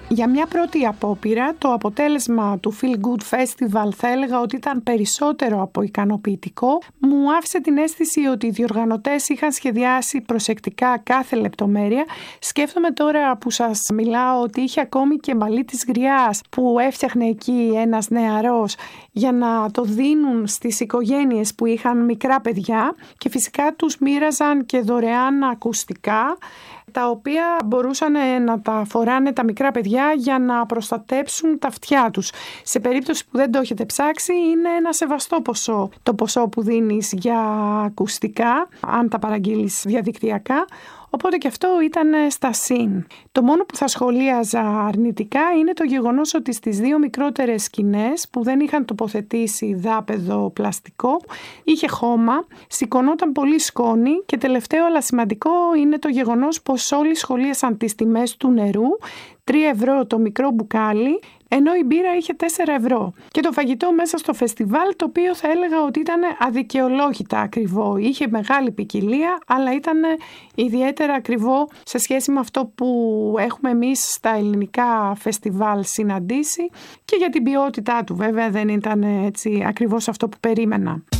Για μια πρώτη απόπειρα, το αποτέλεσμα του Feel Good Festival θα έλεγα ότι ήταν περισσότερο από ικανοποιητικό. Μου άφησε την αίσθηση ότι οι διοργανωτές είχαν σχεδιάσει προσεκτικά κάθε λεπτομέρεια. Σκέφτομαι τώρα που σας μιλάω ότι είχε ακόμη και μαλλί της γριάς που έφτιαχνε εκεί ένας νεαρός για να το δίνουν στις οικογένειες που είχαν μικρά παιδιά και φυσικά τους μοίραζαν και δωρεάν ακουστικά, τα οποία μπορούσαν να τα φοράνε τα μικρά παιδιά για να προστατέψουν τα αυτιά τους. Σε περίπτωση που δεν το έχετε ψάξει, είναι ένα σεβαστό ποσό το ποσό που δίνεις για ακουστικά, αν τα παραγγείλεις διαδικτυακά. Οπότε και αυτό ήταν στα συν. Το μόνο που θα σχολίαζα αρνητικά είναι το γεγονός ότι στις δύο μικρότερες σκηνές που δεν είχαν τοποθετήσει δάπεδο πλαστικό, είχε χώμα, σηκωνόταν πολύ σκόνη και τελευταίο αλλά σημαντικό είναι το γεγονός πως όλοι σχολίασαν τις τιμές του νερού, 3 ευρώ το μικρό μπουκάλι, ενώ η μπύρα είχε 4 ευρώ. Και το φαγητό μέσα στο φεστιβάλ, το οποίο θα έλεγα ότι ήταν αδικαιολόγητα ακριβό. Είχε μεγάλη ποικιλία, αλλά ήταν ιδιαίτερα ακριβό σε σχέση με αυτό που έχουμε εμείς στα ελληνικά φεστιβάλ συναντήσει και για την ποιότητά του. Βέβαια δεν ήταν έτσι ακριβώς αυτό που περίμενα.